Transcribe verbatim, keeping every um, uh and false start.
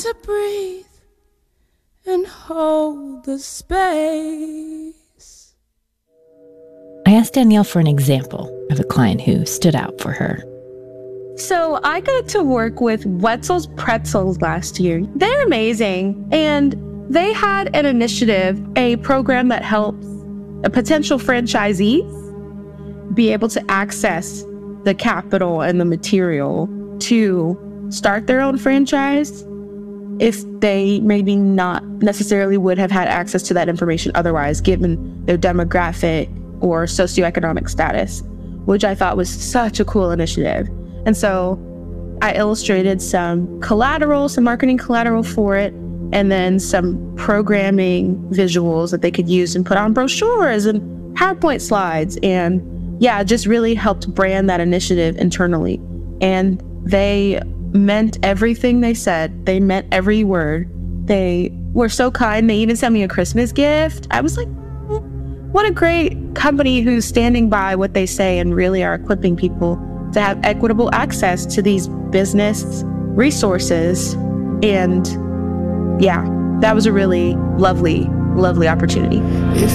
to breathe and hold the space. I asked Danielle for an example of a client who stood out for her. So I got to work with Wetzel's Pretzels last year. They're amazing. And they had an initiative, a program that helps a potential franchisees be able to access the capital and the material to start their own franchise if they maybe not necessarily would have had access to that information otherwise, given their demographic or socioeconomic status, which I thought was such a cool initiative. And so I illustrated some collateral, some marketing collateral for it, and then some programming visuals that they could use and put on brochures and PowerPoint slides. And yeah, just really helped brand that initiative internally. And they meant everything they said. They meant every word. They were so kind. They even sent me a Christmas gift. I was like, what a great company who's standing by what they say and really are equipping people to have equitable access to these business resources. And yeah, that was a really lovely, lovely opportunity.